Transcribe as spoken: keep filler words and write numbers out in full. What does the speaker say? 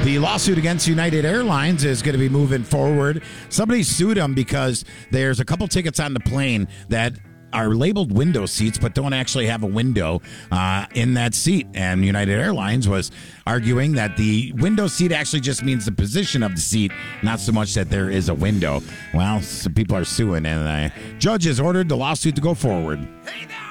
the lawsuit against United Airlines is going to be moving forward. Somebody sued them because there's a couple tickets on the plane that are labeled window seats but don't actually have a window uh, in that seat. And United Airlines was arguing that the window seat actually just means the position of the seat, not so much that there is a window. Well, some people are suing, and the judge has ordered the lawsuit to go forward. Hey now!